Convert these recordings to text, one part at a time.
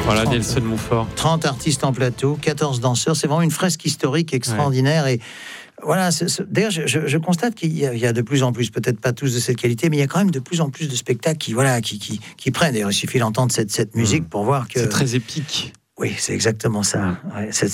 Voilà, 30, Nelson Montfort. 30 artistes en plateau, 14 danseurs. C'est vraiment une fresque historique extraordinaire. Et voilà, d'ailleurs, je constate qu'il y a de plus en plus, peut-être pas tous de cette qualité, mais il y a quand même de plus en plus de spectacles qui prennent. D'ailleurs, il suffit d'entendre cette musique pour voir que... C'est très épique. Oui, c'est exactement ça. Ouais, c'est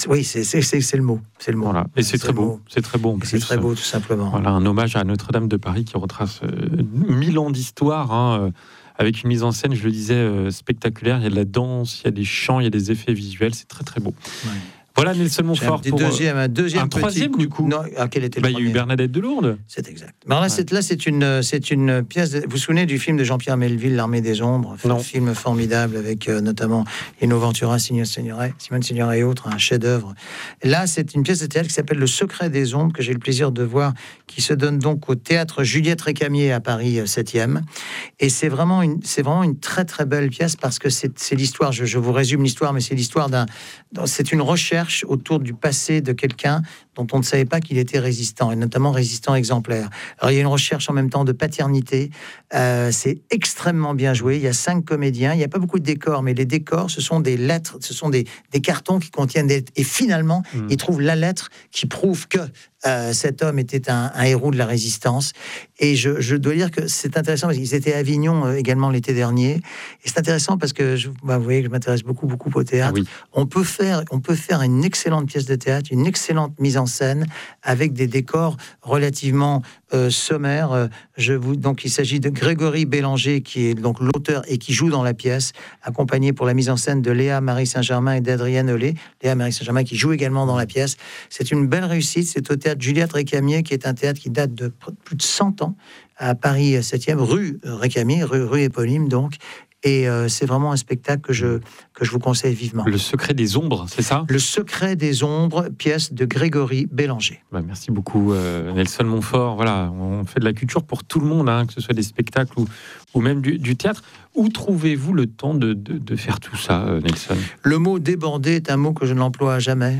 le mot. C'est le mot. Voilà. Et c'est très beau. C'est très beau. C'est très beau, tout simplement. Voilà, un hommage à Notre-Dame de Paris qui retrace 1000 ans d'histoire, avec une mise en scène, je le disais, spectaculaire. Il y a de la danse, il y a des chants, il y a des effets visuels. C'est très, très beau. Ouais. Voilà Nelson Montfort pour un troisième coup. Du coup. Non, quel était le premier ? Il y a eu Bernadette de Lourdes. C'est exact. Alors là, c'est une pièce. Vous vous souvenez du film de Jean-Pierre Melville, L'Armée des Ombres, un film formidable avec notamment Lino Ventura, Simone Signoret et autres, un chef-d'œuvre. Là, c'est une pièce de théâtre qui s'appelle Le Secret des Ombres, que j'ai le plaisir de voir, qui se donne donc au théâtre Juliette Récamier à Paris 7e. Et c'est vraiment une très très belle pièce parce que c'est l'histoire. Je vous résume l'histoire, mais c'est l'histoire c'est une recherche autour du passé de quelqu'un dont on ne savait pas qu'il était résistant, et notamment résistant exemplaire. Alors il y a une recherche en même temps de paternité, c'est extrêmement bien joué, il y a 5 comédiens, il n'y a pas beaucoup de décors, mais les décors, ce sont des lettres, ce sont des cartons qui contiennent des lettres, et finalement, ils trouvent la lettre qui prouve que cet homme était un héros de la résistance. Et je dois dire que c'est intéressant, parce qu'ils étaient à Avignon également l'été dernier, et c'est intéressant parce que vous voyez que je m'intéresse beaucoup au théâtre. Ah oui. On peut faire une excellente pièce de théâtre, une excellente mise en scène avec des décors relativement sommaires. Donc il s'agit de Grégory Bélanger, qui est donc l'auteur et qui joue dans la pièce, accompagné pour la mise en scène de Léa Marie Saint-Germain et d'Adrienne Olé. Léa Marie Saint-Germain qui joue également dans la pièce. C'est une belle réussite. C'est au théâtre Juliette Récamier, qui est un théâtre qui date de plus de 100 ans, à Paris 7e, rue Récamier, rue éponyme donc. Et c'est vraiment un spectacle que je vous conseille vivement. Le Secret des Ombres, c'est ça ? Le Secret des Ombres, pièce de Grégory Bélanger. Merci beaucoup Nelson Montfort. Voilà, on fait de la culture pour tout le monde, que ce soit des spectacles ou même du théâtre. Où trouvez-vous le temps de faire tout ça, Nelson ? Le mot débordé est un mot que je n'emploie jamais.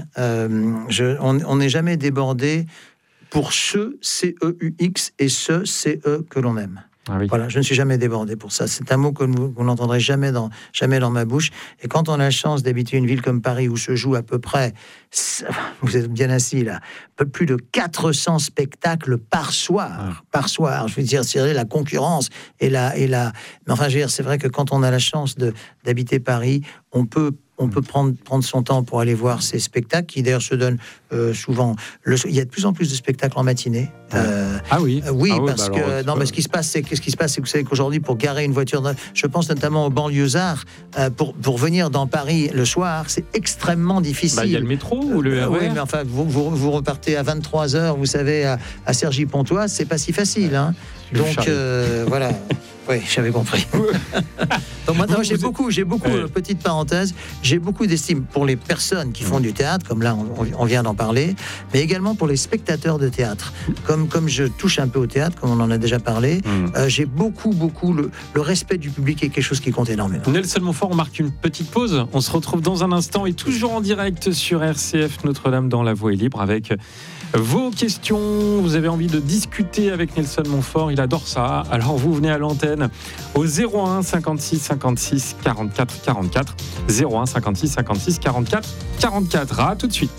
On n'est jamais débordé pour ce C-E-U-X et ce C-E que l'on aime. Ah oui. Voilà, je ne suis jamais débordé pour ça. C'est un mot que vous n'entendrez jamais dans ma bouche. Et quand on a la chance d'habiter une ville comme Paris où se joue à peu près, vous êtes bien assis là, plus de 400 spectacles par soir. Par soir. Je veux dire, c'est la concurrence et la. Mais enfin, je veux dire, c'est vrai que quand on a la chance d'habiter Paris, on peut prendre son temps pour aller voir ces spectacles qui d'ailleurs se donnent souvent. Il y a de plus en plus de spectacles en matinée. Oui, parce que mais ce qui se passe, c'est que vous savez qu'aujourd'hui, pour garer une voiture, je pense notamment aux banlieusards, pour venir dans Paris le soir, c'est extrêmement difficile. Il y a le métro ou le RER. Oui, mais enfin, vous repartez à 23h, vous savez, à Cergy-Pontoise, c'est pas si facile. Donc voilà. Oui, j'avais compris. Donc maintenant, j'ai beaucoup, petite parenthèse, j'ai beaucoup d'estime pour les personnes qui font du théâtre, comme là, on vient d'en parler, mais également pour les spectateurs de théâtre. Comme je touche un peu au théâtre, comme on en a déjà parlé, j'ai beaucoup, le respect du public est quelque chose qui compte énormément. Nelson Montfort, on marque une petite pause. On se retrouve dans un instant et toujours en direct sur RCF Notre-Dame dans La Voix est libre avec vos questions. Vous avez envie de discuter avec Nelson Montfort, il adore ça. Alors vous venez à l'antenne au 01 56 56 44 44. 01 56 56 44 44. À tout de suite.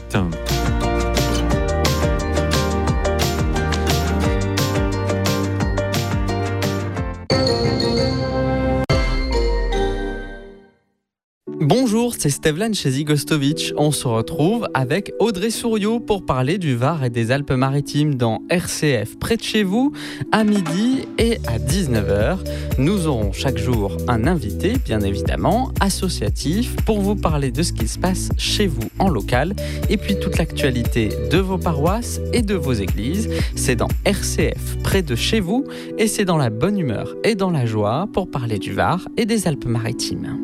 Bonjour, c'est Stevlan chez Zigostovic. On se retrouve avec Audrey Souriau pour parler du Var et des Alpes-Maritimes dans RCF près de chez vous, à midi et à 19h. Nous aurons chaque jour un invité, bien évidemment, associatif, pour vous parler de ce qui se passe chez vous en local et puis toute l'actualité de vos paroisses et de vos églises. C'est dans RCF près de chez vous et c'est dans la bonne humeur et dans la joie pour parler du Var et des Alpes-Maritimes.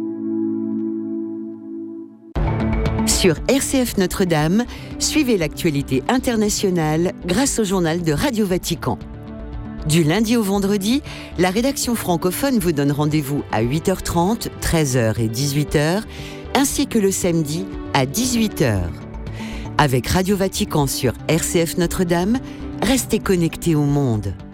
Sur RCF Notre-Dame, suivez l'actualité internationale grâce au journal de Radio Vatican. Du lundi au vendredi, la rédaction francophone vous donne rendez-vous à 8h30, 13h et 18h, ainsi que le samedi à 18h. Avec Radio Vatican sur RCF Notre-Dame, restez connectés au monde.